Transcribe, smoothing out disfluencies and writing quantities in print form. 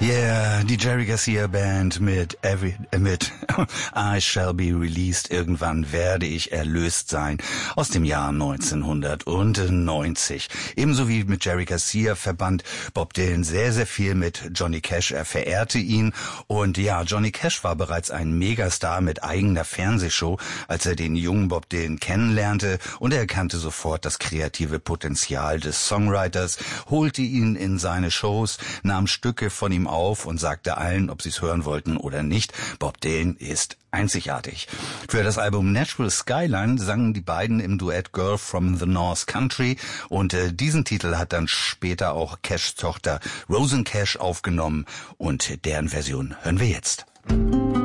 Yeah, die Jerry Garcia Band mit I Shall Be Released, irgendwann werde ich erlöst sein, aus dem Jahr 1990. Ebenso wie mit Jerry Garcia verband Bob Dylan sehr, sehr viel mit Johnny Cash. Er verehrte ihn und ja, Johnny Cash war bereits ein Megastar mit eigener Fernsehshow, als er den jungen Bob Dylan kennenlernte, und er erkannte sofort das kreative Potenzial des Songwriters, holte ihn in seine Shows, nahm Stücke von ihm auf und sagte allen, ob sie es hören wollten oder nicht: Bob Dylan ist einzigartig. Für das Album Natural Skyline sangen die beiden im Duett Girl from the North Country, und diesen Titel hat dann später auch Cashs Tochter Rosanne Cash aufgenommen, und deren Version hören wir jetzt.